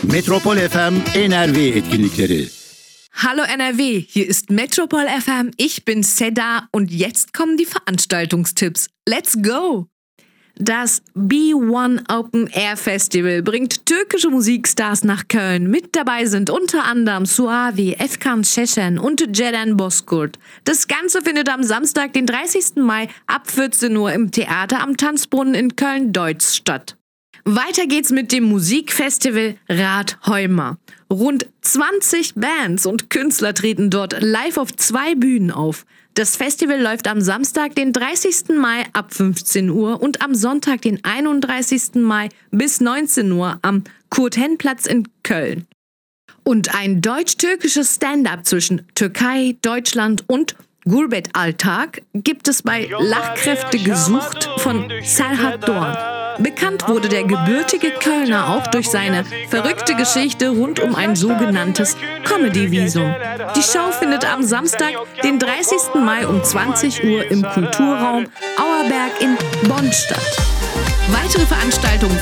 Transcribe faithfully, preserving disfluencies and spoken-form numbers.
Metropol F M N R W etkinlikleri. Hallo N R W, hier ist Metropol F M, ich bin Seda und jetzt kommen die Veranstaltungstipps. Let's go! Das B eins Open Air Festival bringt türkische Musikstars nach Köln. Mit dabei sind unter anderem Suavi, Efkan Şeşen und Ceren Bozkurt. Das Ganze findet am Samstag, den dreißigsten Mai ab vierzehn Uhr im Theater am Tanzbrunnen in Köln-Deutz statt. Weiter geht's mit dem Musikfestival Rad Heumer. Rund zwanzig Bands und Künstler treten dort live auf zwei Bühnen auf. Das Festival läuft am Samstag, den dreißigsten Mai ab fünfzehn Uhr und am Sonntag, den einunddreißigsten Mai bis neunzehn Uhr am Kurt-Henn-Platz in Köln. Und ein deutsch-türkisches Stand-up zwischen Türkei, Deutschland und Gurbet Alltag gibt es bei Lachkräfte gesucht von Serhat Doğan. Bekannt wurde der gebürtige Kölner auch durch seine verrückte Geschichte rund um ein sogenanntes Comedy-Visum. Die Show findet am Samstag, den dreißigsten Mai um zwanzig Uhr im Kulturraum Auerberg in Bonn statt. Weitere Veranstaltungen